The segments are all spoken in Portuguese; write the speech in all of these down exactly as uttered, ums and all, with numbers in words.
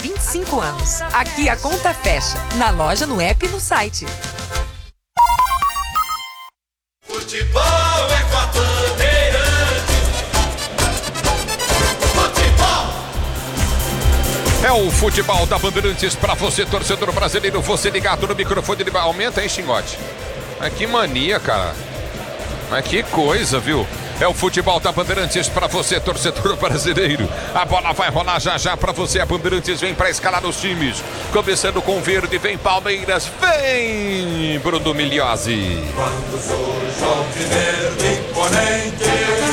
vinte e cinco anos. Aqui a conta fecha, na loja, no app e no site. Futebol é com a Bandeirantes. Futebol. É o futebol da Bandeirantes pra você, torcedor brasileiro. Você ligado no microfone, ele vai aumenta, hein, Xingote? Mas que mania, cara. Mas que coisa, viu? É o futebol da Bandeirantes pra você, torcedor brasileiro. A bola vai rolar já já pra você. A Bandeirantes vem pra escalar os times. Começando com verde, vem Palmeiras. Vem Bruno Migliozzi. Quando surge o verde imponente,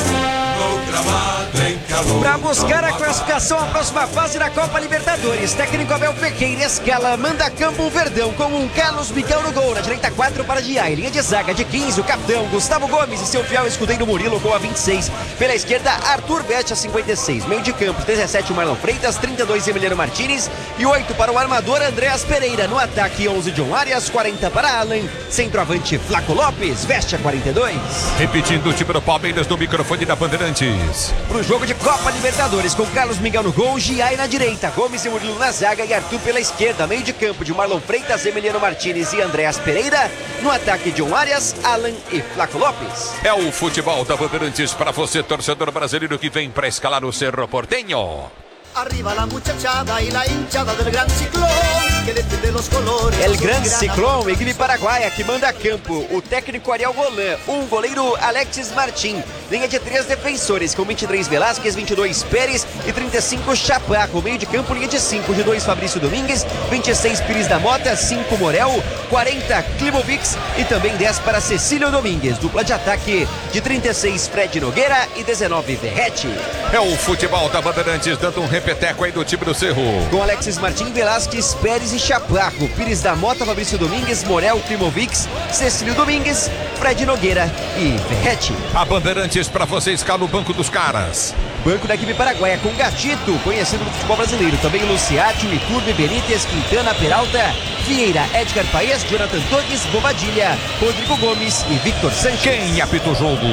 no gramado em calor. Para buscar a classificação à próxima fase da Copa Libertadores, técnico Abel Ferreira escala, manda campo Verdão com um Carlos Miguel no gol, na direita quatro para Diá, em linha de zaga de quinze, o capitão Gustavo Gomes e seu fiel escudeiro Murilo com a vinte e seis, pela esquerda Arthur Bete a cinquenta e seis, meio de campo dezessete o Marlon Freitas, trinta e dois Emiliano Martinez e oito para o armador Andréas Pereira, no ataque onze John Arias, quarenta para Alan, centroavante Flaco Lopes, veste a quarenta e dois. Repetindo o time do Palmeiras no microfone da Bandeirantes. Pro jogo de Copa Libertadores, com Carlos Miguel no gol, Giai na direita, Gomes e Murilo na zaga e Arthur pela esquerda, meio de campo de Marlon Freitas, Emiliano Martinez e Andréas Pereira, no ataque John Arias, Alan e Flaco Lopes. É o futebol da Bandeirantes para você, torcedor brasileiro que vem para escalar o Cerro Porteño. Arriba la muchachada y la hinchada del Gran Ciclón que defiende los colores. El Gran Ciclón, equipe paraguaia que manda a campo. O técnico Ariel Golan, um goleiro Alexis Martin. Linha de três defensores com vinte e três Velásquez, vinte e dois Pérez e trinta e cinco Chapaco. Meio de campo, linha de cinco de dois Fabrício Domingues, vinte e seis Pires da Mota, cinco Morel, quarenta Klimovic e também dez para Cecílio Domingues. Dupla de ataque de trinta e seis Fred Nogueira e dezenove Verrete. É o futebol da Bandeirantes dando um repeteco aí do time do Cerro. Com Alexis Martin, Velásquez, Pérez e Chapaco, Pires da Mota, Fabrício Domingues, Morel, Klimovic, Cecílio Domingues, Fred Nogueira e Verrete. A Bandeirantes para você escala o banco dos caras. Banco da equipe paraguaia com Gatito, conhecido do futebol brasileiro. Também Luciati, Iturbe, Benítez, Quintana, Peralta, Vieira, Edgar Paes, Jonathan Torres, Bobadilha, Rodrigo Gomes e Victor Sanches. Quem apita o jogo?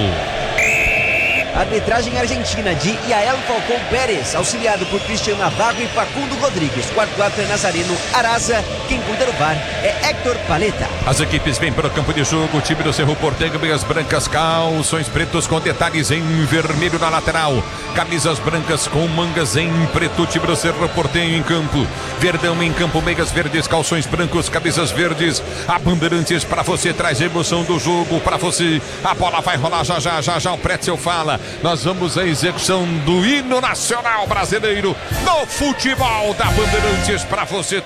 Arbitragem argentina de Yael Falcão Pérez, auxiliado por Cristiano Navarro e Facundo Rodrigues. Quarto árbitro é Nazareno Araza. Quem cuida do V A R é Héctor Paleta. As equipes vêm para o campo de jogo. O time do Cerro Porteño, meias brancas, calções pretos com detalhes em vermelho na lateral. Camisas brancas com mangas em preto. O time do Cerro Porteño em campo. Verdão em campo, meias verdes, calções brancos, camisas verdes. A Bandeirantes para você traz a emoção do jogo para você. A bola vai rolar já já já já. O Pretzel fala. Nós vamos à execução do hino nacional brasileiro no futebol da Bandeirantes para você.